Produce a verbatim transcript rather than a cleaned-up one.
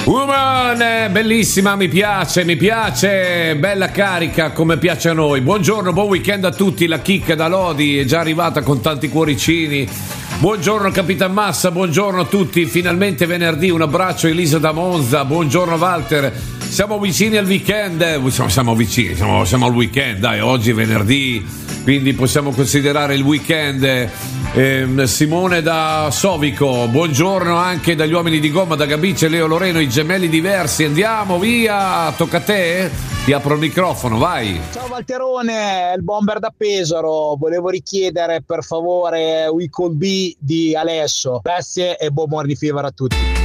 Woman, bellissima, mi piace, mi piace, bella carica come piace a noi. Buongiorno, buon weekend a tutti, la chicca da Lodi è già arrivata con tanti cuoricini. Buongiorno Capitan Massa, buongiorno a tutti, finalmente venerdì, un abbraccio Elisa da Monza, buongiorno Walter, siamo vicini al weekend, siamo, siamo vicini, siamo, siamo al weekend, dai, oggi è venerdì, quindi possiamo considerare il weekend. Eh, Simone da Sovico, buongiorno anche dagli uomini di gomma, da Gabice, Leo Loreno, i gemelli diversi, andiamo via, tocca a te, ti apro il microfono, vai. Ciao Valterone, il bomber da Pesaro, volevo richiedere per favore We Could Be di Alesso, grazie e buon morning fever a tutti.